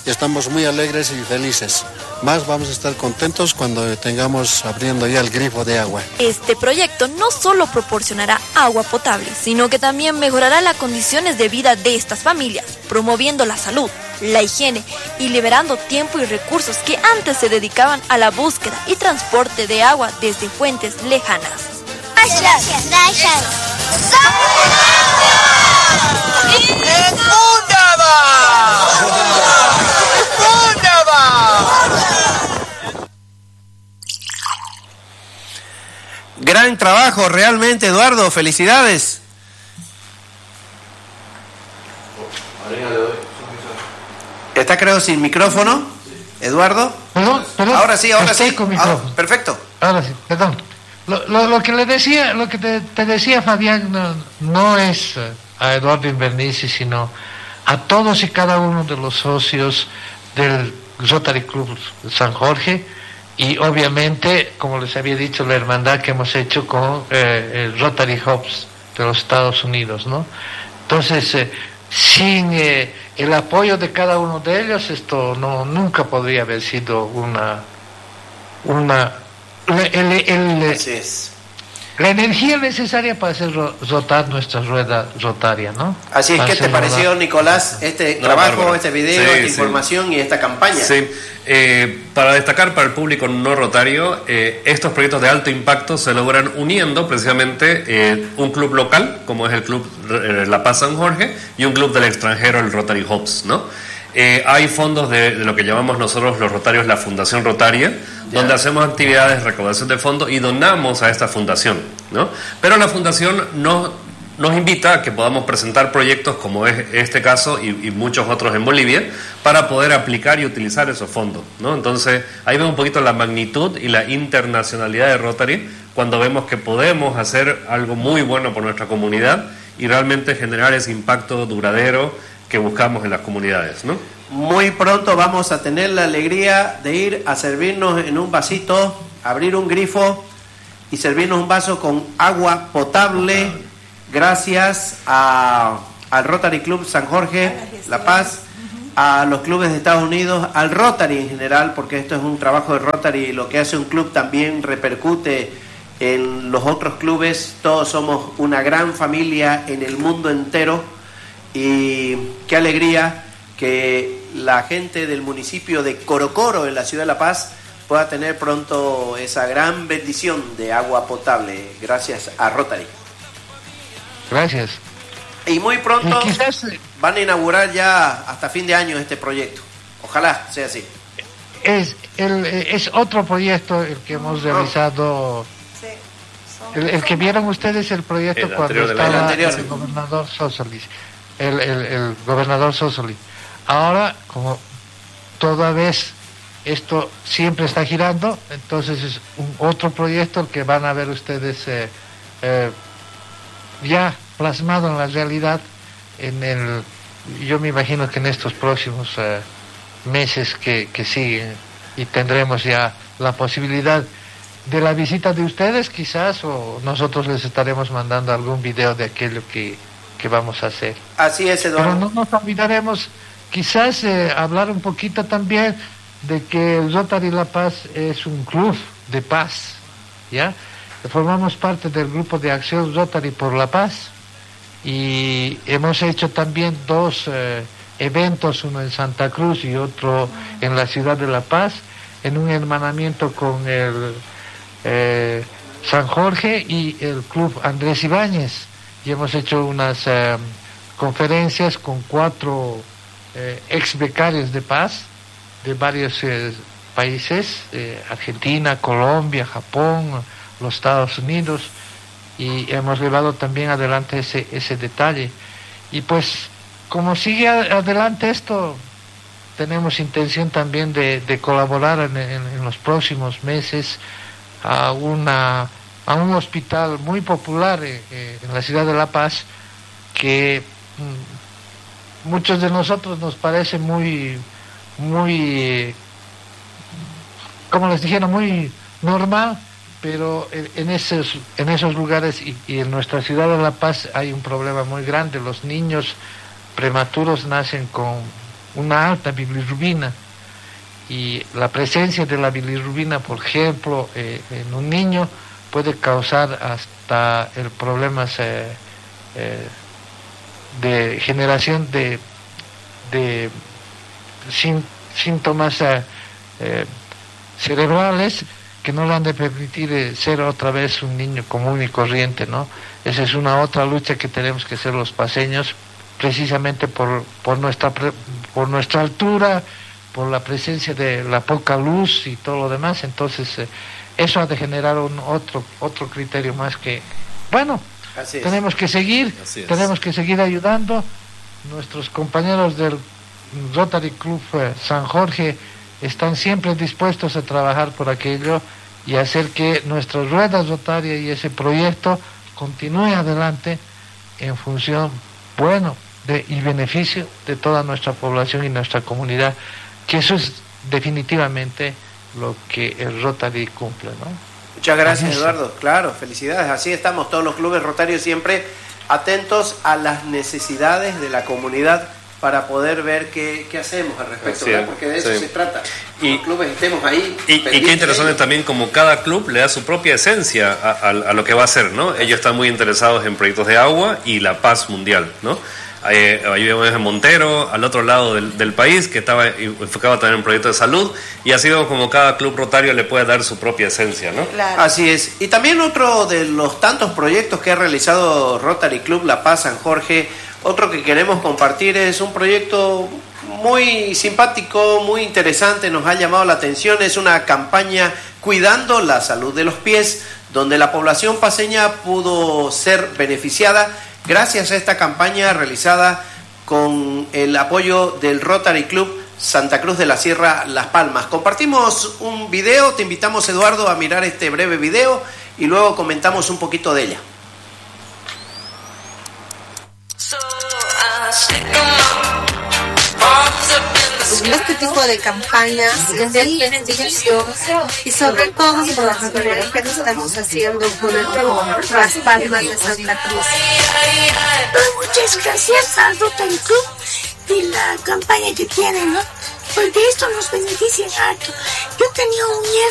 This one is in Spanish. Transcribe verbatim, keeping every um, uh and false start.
y estamos muy alegres y felices. Más vamos a estar contentos cuando tengamos abriendo ya el grifo de agua. Este proyecto no solo proporcionará agua potable, sino que también mejorará las condiciones de vida de estas familias, promoviendo la salud, la higiene y liberando tiempo y recursos que antes se dedicaban a la búsqueda y transporte de agua desde fuentes lejanas. Gracias, gracias. Gran trabajo, realmente, Eduardo, felicidades. ¿Está creo sin micrófono, Eduardo? Perdón, perdón. Ahora sí, ahora Estoy sí. con Ah, micrófono. perfecto. Ahora sí, perdón. Lo, lo, lo que le decía, lo que te, te decía Fabián, no, no es a Eduardo Invernici, sino a todos y cada uno de los socios del Rotary Club San Jorge y obviamente, como les había dicho, la hermandad que hemos hecho con eh, el Rotary Hubs de los Estados Unidos, ¿no? Entonces, eh, sin eh, el apoyo de cada uno de ellos, esto no nunca podría haber sido una una el, el, el, Así es. la energía necesaria para hacer ro- rotar nuestra rueda rotaria, ¿no? Así es. Para ¿Qué te hacer pareció, rodar. Nicolás, este No, trabajo, bárbaro. este video, Sí, esta sí. información y esta campaña? Sí, eh, para destacar para el público no rotario, eh, estos proyectos de alto impacto se logran uniendo precisamente eh, un club local, como es el Club eh, La Paz San Jorge, y un club del extranjero, el Rotary Hubs, ¿no? Eh, hay fondos de, de lo que llamamos nosotros los rotarios la Fundación Rotaria, Ya. donde hacemos actividades de recaudación de fondos y donamos a esta fundación, ¿no? Pero la fundación no nos invita a que podamos presentar proyectos como es este caso y, y muchos otros en Bolivia para poder aplicar y utilizar esos fondos, ¿no? Entonces ahí vemos un poquito la magnitud y la internacionalidad de Rotary cuando vemos que podemos hacer algo muy bueno por nuestra comunidad y realmente generar ese impacto duradero que buscamos en las comunidades, ¿no? Muy pronto vamos a tener la alegría de ir a servirnos en un vasito, abrir un grifo y servirnos un vaso con agua potable, gracias a, al Rotary Club San Jorge, La Paz, a los clubes de Estados Unidos, al Rotary en general, porque esto es un trabajo de Rotary y lo que hace un club también repercute en los otros clubes. Todos somos una gran familia en el mundo entero y qué alegría que la gente del municipio de Corocoro en la ciudad de La Paz pueda tener pronto esa gran bendición de agua potable gracias a Rotary. Gracias. Y muy pronto Y quizás van a inaugurar ya hasta fin de año este proyecto. Ojalá sea así. es el es otro proyecto el que hemos realizado. El, el que vieron ustedes el proyecto El cuando anterior del estaba año anterior. el gobernador Sosoli, el, el, el gobernador Sosoli. Ahora, como toda vez esto siempre está girando, entonces es un otro proyecto el que van a ver ustedes eh, eh, ya plasmado en la realidad en el, yo me imagino que en estos próximos eh, meses que, que siguen, y tendremos ya la posibilidad de la visita de ustedes quizás, o nosotros les estaremos mandando algún video de aquello que, que vamos a hacer. Así es, Pero Eduardo. no nos olvidaremos quizás eh, hablar un poquito también de que el Rotary La Paz es un club de paz, ¿ya? Formamos parte del grupo de acción Rotary por la Paz y hemos hecho también dos eh, eventos, uno en Santa Cruz y otro en la ciudad de La Paz, en un hermanamiento con el eh, San Jorge y el Club Andrés Ibáñez, y hemos hecho unas eh, conferencias con cuatro eh, ex becarios de paz de varios eh, países, eh, Argentina, Colombia, Japón, los Estados Unidos, y hemos llevado también adelante ese ese detalle. Y pues como sigue a- adelante esto, tenemos intención también de, de colaborar en, en- en los próximos meses a una a un hospital muy popular eh, eh, en la ciudad de La Paz, que mm, muchos de nosotros nos parece muy muy eh, como les dijeron, muy normal, pero en, en esos en esos lugares y, y en nuestra ciudad de La Paz hay un problema muy grande. Los niños prematuros nacen con una alta bilirrubina, y la presencia de la bilirrubina, por ejemplo, eh, en un niño puede causar hasta el problemas eh, eh, de generación de, de sin, síntomas eh, eh, cerebrales que no le han de permitir eh, ser otra vez un niño común y corriente, ¿no? Esa es una otra lucha que tenemos que hacer los paseños, precisamente por, por nuestra por nuestra altura, por la presencia de la poca luz y todo lo demás. Entonces eh, eso ha de generar un otro otro criterio más que, bueno, tenemos que seguir, tenemos que seguir ayudando. Nuestros compañeros del Rotary Club eh, San Jorge están siempre dispuestos a trabajar por aquello y hacer que nuestras ruedas rotarias y ese proyecto continúe adelante en función, bueno, de, y beneficio de toda nuestra población y nuestra comunidad, que eso es definitivamente lo que el Rotary cumple, ¿no? Muchas gracias, Eduardo. Claro, felicidades. Así estamos todos los clubes rotarios siempre atentos a las necesidades de la comunidad para poder ver qué, qué hacemos al respecto, ¿no? Porque de eso sí se trata. Y los clubes estemos ahí. Y, y qué interesante también, como cada club le da su propia esencia a, a, a lo que va a hacer, ¿no? Ellos están muy interesados en proyectos de agua y la paz mundial, ¿no? Ahí, ahí vemos en Montero, al otro lado del, del país, que estaba enfocado también en proyectos de salud, y así vemos como cada club rotario le puede dar su propia esencia, ¿no? Claro. Así es. Y también otro de los tantos proyectos que ha realizado Rotary Club La Paz San Jorge, otro que queremos compartir, es un proyecto muy simpático, muy interesante, nos ha llamado la atención. Es una campaña Cuidando la Salud de los Pies, donde la población paceña pudo ser beneficiada gracias a esta campaña realizada con el apoyo del Rotary Club Santa Cruz de la Sierra Las Palmas. Compartimos un video, te invitamos, Eduardo, a mirar este breve video y luego comentamos un poquito de ella. Este tipo de campañas de beneficio y sobre todo por las actividades que estamos haciendo con el Las Palmas de Santa Cruz. Muchas gracias al Rotary Club y la campaña que tienen, ¿no? Porque esto nos beneficia harto. Yo tenía un